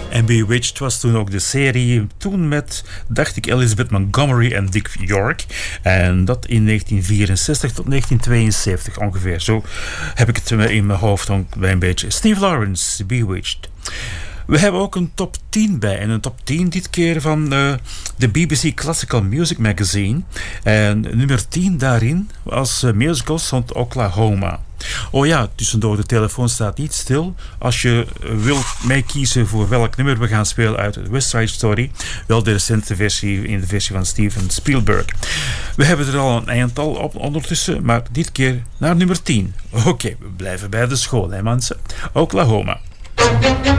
En Bewitched was toen ook de serie, toen met, dacht ik, Elizabeth Montgomery en Dick York. En dat in 1964 tot 1972 ongeveer. Zo heb ik het in mijn hoofd bij een beetje. Steve Lawrence, Bewitched. We hebben ook een top 10 bij. En een top 10 dit keer van de BBC Classical Music Magazine. En nummer 10 daarin als musical stond Oklahoma. Oh ja, tussendoor, de telefoon staat niet stil. Als je wilt meekiezen voor welk nummer we gaan spelen uit West Side Story, wel de recente versie, in de versie van Steven Spielberg. We hebben er al een aantal op ondertussen, maar dit keer naar nummer 10. Oké, we blijven bij de school, hè mensen. Oklahoma.